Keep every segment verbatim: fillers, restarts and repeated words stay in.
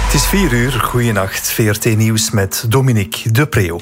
Het is vier uur, goeienacht, V R T Nieuws met Dominique de Preeuw.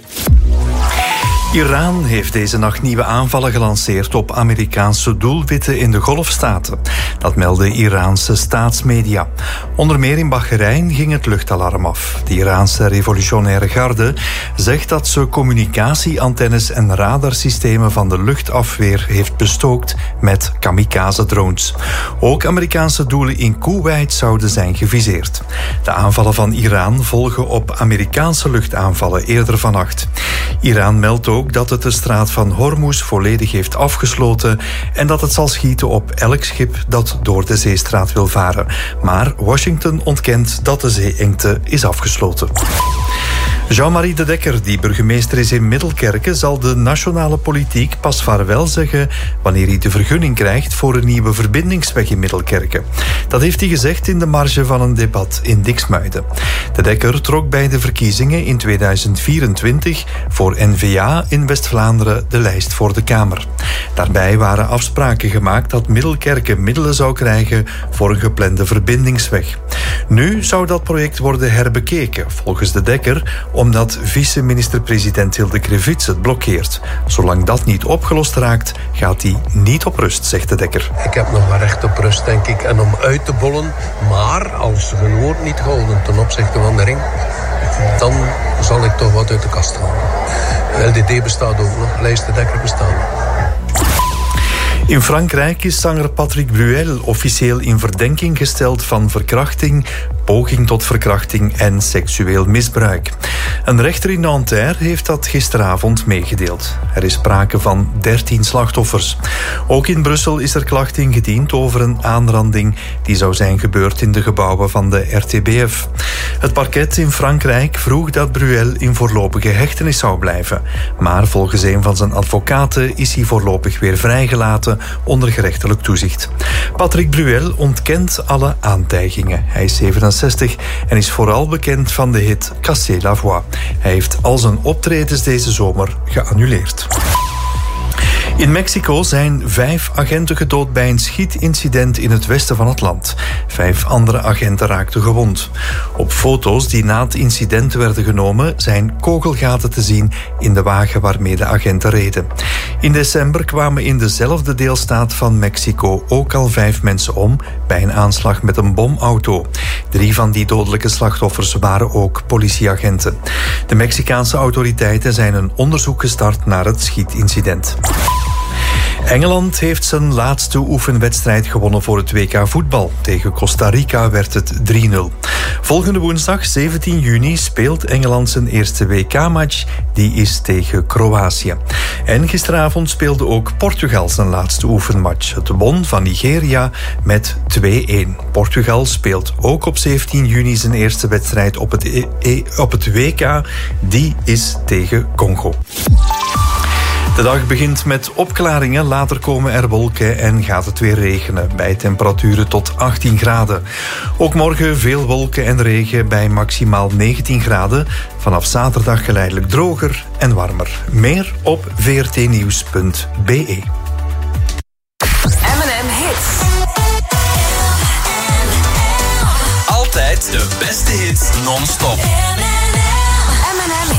Iran heeft deze nacht nieuwe aanvallen gelanceerd op Amerikaanse doelwitten in de Golfstaten. Dat melden Iraanse staatsmedia. Onder meer in Bahrein ging het luchtalarm af. De Iraanse revolutionaire garde zegt dat ze communicatieantennes en radarsystemen van de luchtafweer heeft bestookt met kamikaze-drones. Ook Amerikaanse doelen in Koeweit zouden zijn geviseerd. De aanvallen van Iran volgen op Amerikaanse luchtaanvallen eerder vannacht. Iran meldt ook dat het de straat van Hormuz volledig heeft afgesloten en dat het zal schieten op elk schip dat door de zeestraat wil varen. Maar Washington ontkent dat de zeeengte is afgesloten. Jean-Marie de Dekker, die burgemeester is in Middelkerke, zal de nationale politiek pas vaarwel zeggen wanneer hij de vergunning krijgt voor een nieuwe verbindingsweg in Middelkerke. Dat heeft hij gezegd in de marge van een debat in Diksmuiden. De Dekker trok bij de verkiezingen in tweeduizend vierentwintig voor N V A in West-Vlaanderen de lijst voor de Kamer. Daarbij waren afspraken gemaakt dat Middelkerke middelen zou krijgen voor een geplande verbindingsweg. Nu zou dat project worden herbekeken, volgens de Dekker, omdat vice-minister-president Hilde Krevits het blokkeert. Zolang dat niet opgelost raakt, gaat hij niet op rust, zegt de Dekker. Ik heb nog maar recht op rust, denk ik, en om uit te bollen. Maar als ze hun woord niet houden ten opzichte van de ring, dan zal ik toch wat uit de kast halen. L D D bestaat ook nog, lijst de Dekker bestaat nog. In Frankrijk is zanger Patrick Bruel officieel in verdenking gesteld van verkrachting, poging tot verkrachting en seksueel misbruik. Een rechter in Nanterre heeft dat gisteravond meegedeeld. Er is sprake van dertien slachtoffers. Ook in Brussel is er klacht ingediend over een aanranding die zou zijn gebeurd in de gebouwen van de R T B F. Het parket in Frankrijk vroeg dat Bruel in voorlopige hechtenis zou blijven. Maar volgens een van zijn advocaten is hij voorlopig weer vrijgelaten onder gerechtelijk toezicht. Patrick Bruel ontkent alle aantijgingen. Hij is zevenenzestig en is vooral bekend van de hit Cassez la voix. Hij heeft al zijn optredens deze zomer geannuleerd. In Mexico zijn vijf agenten gedood bij een schietincident in het westen van het land. Vijf andere agenten raakten gewond. Op foto's die na het incident werden genomen zijn kogelgaten te zien in de wagen waarmee de agenten reden. In december kwamen in dezelfde deelstaat van Mexico ook al vijf mensen om bij een aanslag met een bomauto. Drie van die dodelijke slachtoffers waren ook politieagenten. De Mexicaanse autoriteiten zijn een onderzoek gestart naar het schietincident. Engeland heeft zijn laatste oefenwedstrijd gewonnen voor het W K voetbal. Tegen Costa Rica werd het drie nul. Volgende woensdag, zeventien juni, speelt Engeland zijn eerste W K-match. Die is tegen Kroatië. En gisteravond speelde ook Portugal zijn laatste oefenmatch. Het won van Nigeria met twee-een. Portugal speelt ook op zeventien juni zijn eerste wedstrijd op het, e- e- op het W K. Die is tegen Congo. De dag begint met opklaringen, later komen er wolken en gaat het weer regenen. Bij temperaturen tot achttien graden. Ook morgen veel wolken en regen bij maximaal negentien graden. Vanaf zaterdag geleidelijk droger en warmer. Meer op v r t nieuws punt b e. M en M Hits. Altijd de beste hits non-stop. M en M